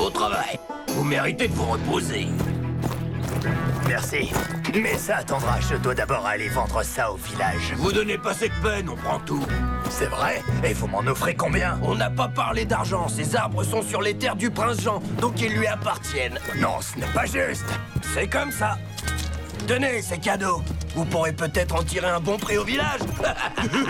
Au travail. Vous méritez de vous reposer. Merci. Mais ça attendra, je dois d'abord aller vendre ça au village. Vous donnez pas cette peine, on prend tout. C'est vrai? Et vous m'en offrez combien? On n'a pas parlé d'argent. Ces arbres sont sur les terres du prince Jean, donc ils lui appartiennent. Non, ce n'est pas juste. C'est comme ça. Tenez, c'est cadeau. Vous pourrez peut-être en tirer un bon prix au village.